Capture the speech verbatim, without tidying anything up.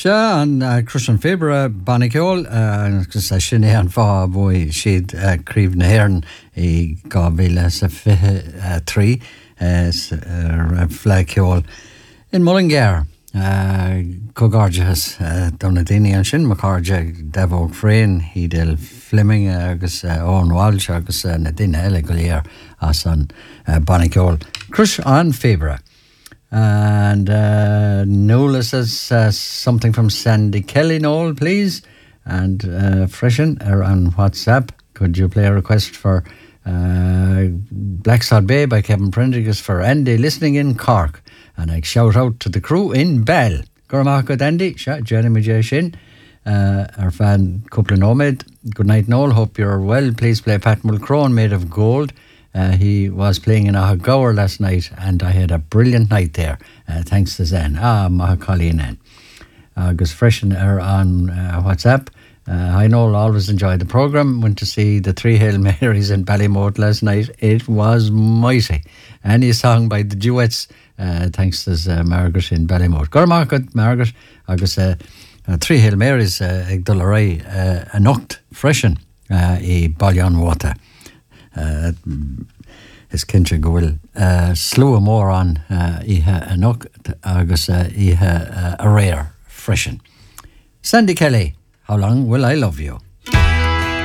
Se an Christian Fabre Bannicol agus a sinné an fá bhui siad críomh na hhéireann I gá mhíle sa fiche trí ar fleiciol in Mullingar cógáirdeas donna daoine an sin macáirde Devóg Fréin Hídil Fleming agus Owen Walsh agus na daoine eile go léir as an Bannicol Chris an Fabre. And uh, Nola says uh, something from Sandy Kelly, Noel, please. And uh, Freshen are on WhatsApp. Could you play a request for uh, Black Sod Bay by Kevin Prendergast for Andy listening in Cork? And I shout out to the crew in Bell. Gormach Andy, Jeremy J. Shin, uh, our fan Coupling Omid. Good night, Noel. Hope you're well. Please play Pat Mulcrone, Made of Gold. Uh, he was playing in Ahagower last night and I had a brilliant night there. Uh, thanks to Zen. Ah, Mahakali Nen. Agus Freshen are on uh, WhatsApp. Uh, I know I'll always enjoy the programme. Went to see the Three Hail Marys in Ballymote last night. It was mighty. Any song by the Duets, uh, thanks to uh, Margaret in Ballymote. Gormarket, Margaret. Agus uh, uh, Three Hail Marys, ag Dullaray, a nocht Freshen I Ballion Water. Uh, is cinse go bhfuil uh, slua mór an uh, ihe a nocht agus uh, ihe uh, a réir freshen. Sandy Kelly, how long will I love you?